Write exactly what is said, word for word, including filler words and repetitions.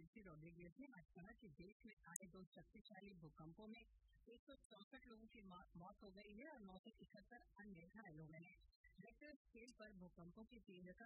Delsey Rodriguez ने आज कहा कि देश में आए दो शक्तिशाली भूकंपों में एक सौ चौसठ लोगों की मौत हो गई है और नौ सौ इकहत्तर अन्य घायल हो गए हैं। रिक्टर स्केल पर भूकंपों की तीव्रता